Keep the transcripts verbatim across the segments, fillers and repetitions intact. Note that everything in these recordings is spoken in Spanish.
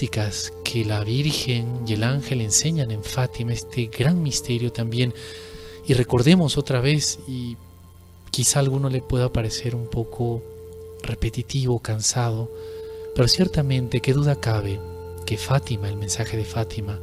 místicas que la Virgen y el ángel enseñan en Fátima, este gran misterio también. Y recordemos otra vez, y quizá a alguno le pueda parecer un poco repetitivo, cansado, pero ciertamente, qué duda cabe que Fátima, el mensaje de Fátima,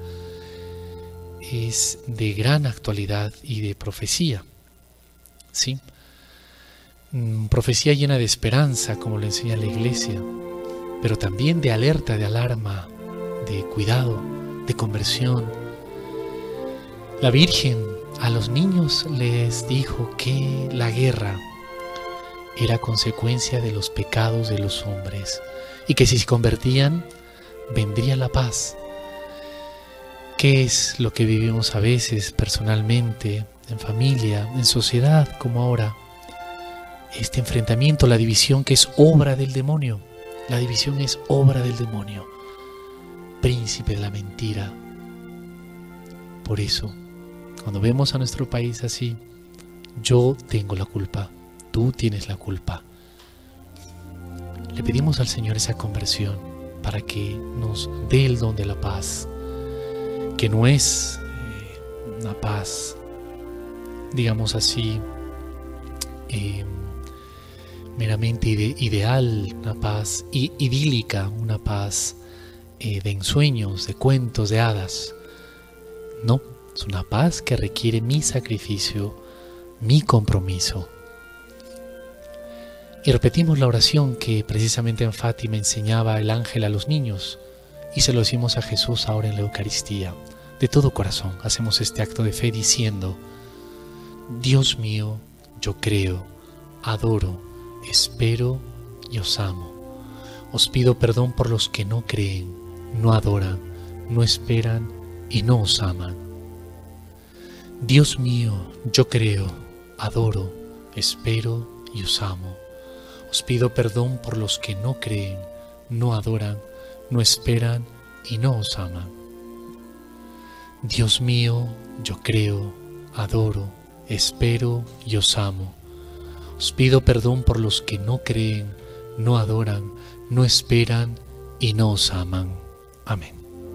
es de gran actualidad y de profecía, ¿sí? Profecía llena de esperanza, como lo enseña la Iglesia, pero también de alerta, de alarma, de cuidado, de conversión. La Virgen a los niños les dijo que la guerra era consecuencia de los pecados de los hombres y que si se convertían, vendría la paz. ¿Qué es lo que vivimos a veces personalmente, en familia, en sociedad como ahora? Este enfrentamiento, la división que es obra del demonio. La división es obra del demonio, príncipe de la mentira. Por eso, cuando vemos a nuestro país así, yo tengo la culpa, tú tienes la culpa. Le pedimos al Señor esa conversión para que nos dé el don de la paz, que no es eh, una paz, digamos así, eh, meramente ide ideal, una paz idílica, una paz eh, de ensueños, de cuentos, de hadas. No, es una paz que requiere mi sacrificio, mi compromiso. Y repetimos la oración que precisamente en Fátima enseñaba el ángel a los niños, y se lo decimos a Jesús ahora en la Eucaristía. De todo corazón hacemos este acto de fe diciendo: Dios mío, yo creo, adoro, espero y os amo. Os pido perdón por los que no creen, no adoran, no esperan y no os aman. Dios mío, yo creo, adoro, espero y os amo. Os pido perdón por los que no creen, no adoran, no esperan y no os aman. Dios mío, yo creo, adoro, espero y os amo. Os pido perdón por los que no creen, no adoran, no esperan y no os aman. Amén.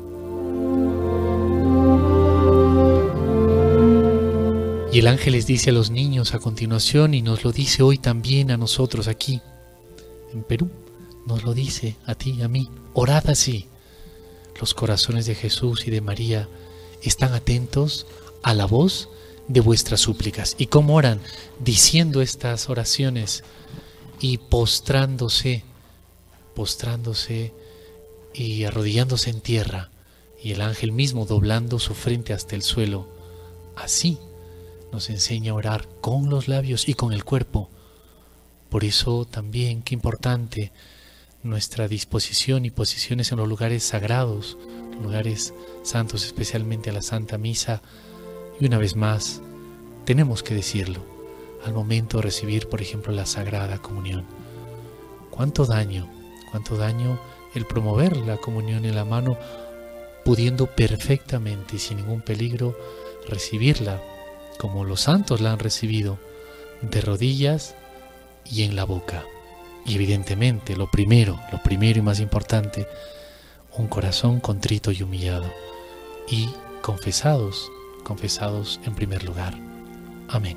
Y el ángel les dice a los niños a continuación, y nos lo dice hoy también a nosotros aquí, en Perú, nos lo dice a ti y a mí: orad así. Los corazones de Jesús y de María están atentos a la voz de vuestras súplicas. ¿Y cómo oran? Diciendo estas oraciones y postrándose, postrándose y arrodillándose en tierra, y el ángel mismo doblando su frente hasta el suelo. Así nos enseña a orar con los labios y con el cuerpo. Por eso también, qué importante nuestra disposición y posiciones en los lugares sagrados, lugares santos, especialmente a la Santa Misa. Y una vez más, tenemos que decirlo, al momento de recibir, por ejemplo, la Sagrada Comunión. ¿Cuánto daño, cuánto daño el promover la comunión en la mano, pudiendo perfectamente y sin ningún peligro recibirla, como los santos la han recibido, de rodillas y en la boca? Y evidentemente, lo primero, lo primero y más importante, un corazón contrito y humillado, y confesados, confesados en primer lugar. Amén.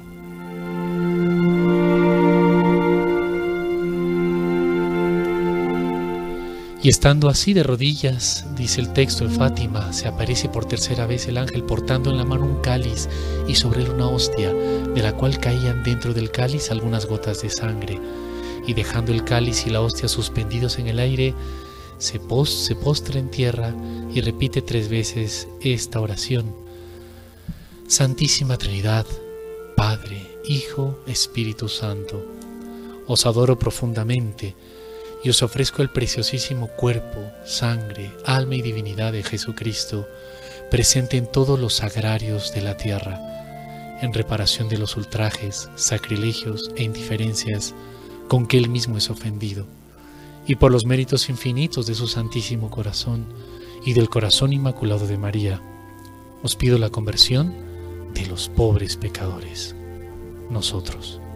Y estando así de rodillas, dice el texto de Fátima, se aparece por tercera vez el ángel portando en la mano un cáliz y sobre él una hostia, de la cual caían dentro del cáliz algunas gotas de sangre. Y dejando el cáliz y la hostia suspendidos en el aire, se, post, se postra en tierra y repite tres veces esta oración: Santísima Trinidad, Padre, Hijo, Espíritu Santo, os adoro profundamente y os ofrezco el preciosísimo cuerpo, sangre, alma y divinidad de Jesucristo, presente en todos los sagrarios de la tierra, en reparación de los ultrajes, sacrilegios e indiferencias con que Él mismo es ofendido, y por los méritos infinitos de su Santísimo Corazón y del Corazón Inmaculado de María, os pido la conversión de los pobres pecadores, nosotros.